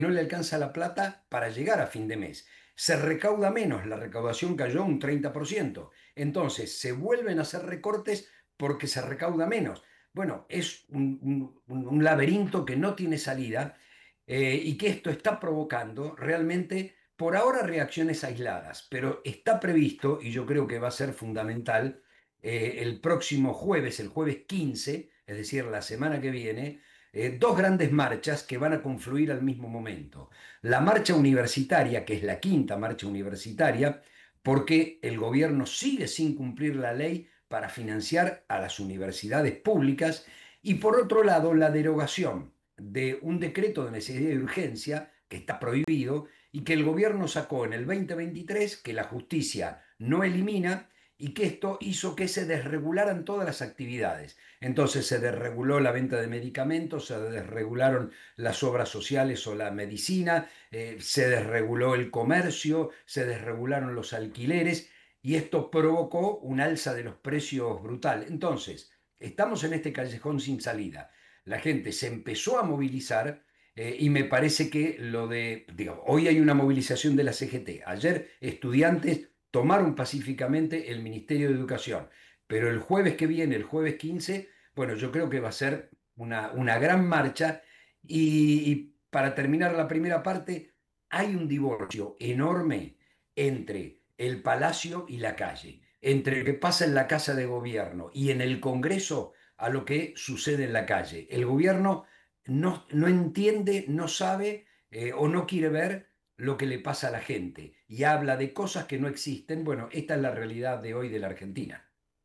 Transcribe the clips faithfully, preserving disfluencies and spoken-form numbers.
no le alcanza la plata para llegar a fin de mes. Se recauda menos, la recaudación cayó un treinta por ciento. Entonces, se vuelven a hacer recortes porque se recauda menos. Bueno, es un, un- un laberinto que no tiene salida, eh, y que esto está provocando realmente, por ahora, reacciones aisladas, pero está previsto, y yo creo que va a ser fundamental, eh, el próximo jueves, el jueves quince, es decir, la semana que viene, eh, dos grandes marchas que van a confluir al mismo momento. La marcha universitaria, que es la quinta marcha universitaria, porque el gobierno sigue sin cumplir la ley para financiar a las universidades públicas, y por otro lado, la derogación de un decreto de necesidad y urgencia que está prohibido y que el gobierno sacó en el dos mil veintitrés, que la justicia no elimina, y que esto hizo que se desregularan todas las actividades. Entonces se desreguló la venta de medicamentos, se desregularon las obras sociales o la medicina, eh, se desreguló el comercio, se desregularon los alquileres, y esto provocó un alza de los precios brutal. Entonces, estamos en este callejón sin salida. La gente se empezó a movilizar, eh, y me parece que lo de, digo, hoy hay una movilización de la C G T. Ayer estudiantes tomaron pacíficamente el Ministerio de Educación, pero el jueves que viene, el jueves quince, bueno, yo creo que va a ser una, una gran marcha. Y, y para terminar la primera parte, hay un divorcio enorme entre el Palacio y la calle, entre lo que pasa en la Casa de Gobierno y en el Congreso a lo que sucede en la calle. El gobierno no, no entiende, no sabe, eh, o no quiere ver lo que le pasa a la gente y habla de cosas que no existen. Bueno, esta es la realidad de hoy de la Argentina.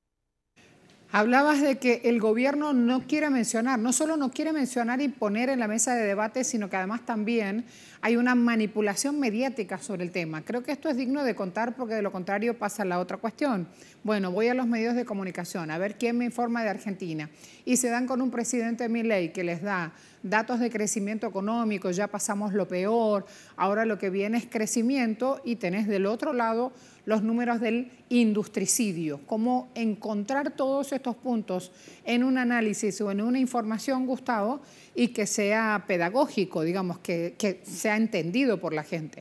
Hablabas de que el gobierno no quiere mencionar, no solo no quiere mencionar y poner en la mesa de debate, sino que además también hay una manipulación mediática sobre el tema. Creo que esto es digno de contar porque de lo contrario pasa la otra cuestión. Bueno, voy a los medios de comunicación a ver quién me informa de Argentina y se dan con un presidente Milei que les da datos de crecimiento económico, ya pasamos lo peor, ahora lo que viene es crecimiento y tenés del otro lado los números del industricidio. Cómo encontrar todos estos puntos en un análisis o en una información, Gustavo, y que sea pedagógico, digamos, que, que sea entendido por la gente.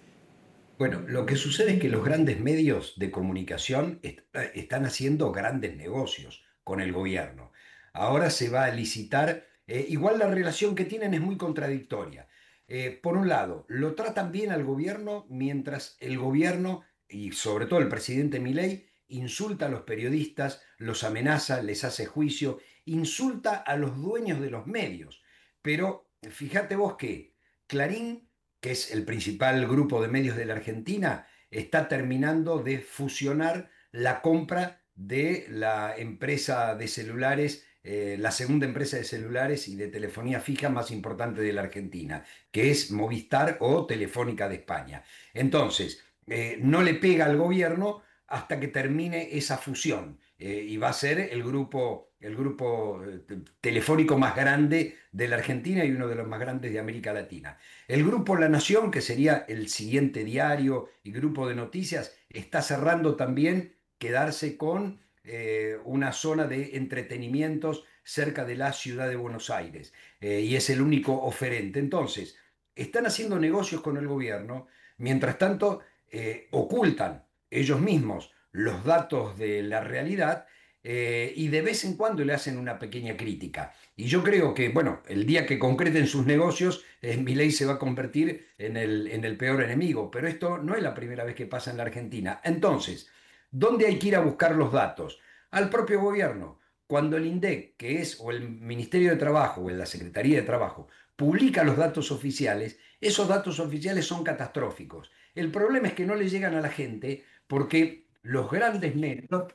Bueno, lo que sucede es que los grandes medios de comunicación est- eh, están haciendo grandes negocios con el gobierno. Ahora se va a licitar, eh, igual la relación que tienen es muy contradictoria. Eh, por un lado, lo tratan bien al gobierno mientras el gobierno, y sobre todo el presidente Milei, insulta a los periodistas, los amenaza, les hace juicio, insulta a los dueños de los medios. Pero fíjate vos que Clarín, que es el principal grupo de medios de la Argentina, está terminando de fusionar la compra de la empresa de celulares, eh, la segunda empresa de celulares y de telefonía fija más importante de la Argentina, que es Movistar o Telefónica de España. Entonces, eh, no le pega al gobierno hasta que termine esa fusión, eh, y va a ser el grupo, el grupo eh, telefónico más grande de la Argentina y uno de los más grandes de América Latina. El grupo La Nación, que sería el siguiente diario y grupo de noticias, está cerrando también quedarse con eh, una zona de entretenimientos cerca de la ciudad de Buenos Aires, eh, y es el único oferente. Entonces, están haciendo negocios con el gobierno, mientras tanto eh, ocultan ellos mismos los datos de la realidad, eh, y de vez en cuando le hacen una pequeña crítica. Y yo creo que, bueno, el día que concreten sus negocios, eh, Milei se va a convertir en el, en el peor enemigo. Pero esto no es la primera vez que pasa en la Argentina. Entonces, ¿dónde hay que ir a buscar los datos? Al propio gobierno. Cuando el INDEC, que es, o el Ministerio de Trabajo, o la Secretaría de Trabajo, publica los datos oficiales, esos datos oficiales son catastróficos. El problema es que no le llegan a la gente porque los grandes medios,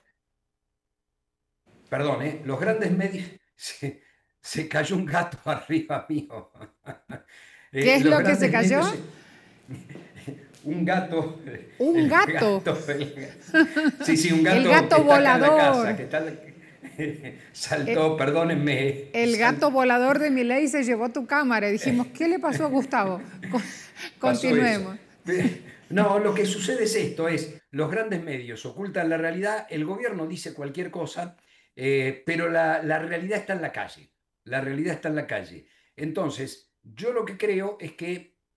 perdón, ¿eh? Los grandes medios, se, se cayó un gato arriba mío. ¿Qué Eh, es los lo que se grandes cayó? medios, un gato, Un el gato. gato, el- sí, sí, un El gato que gato está acá en la casa, volador. que está, El, saltó, perdónenme, el gato sal- volador de Milei se llevó tu cámara y dijimos, ¿qué le pasó a Gustavo? Con- pasó eso. Continuemos. No, lo que sucede es esto, es los grandes medios ocultan la realidad, el gobierno dice cualquier cosa, eh, pero la, la realidad está en la calle, la realidad está en la calle. Entonces, yo lo que creo es que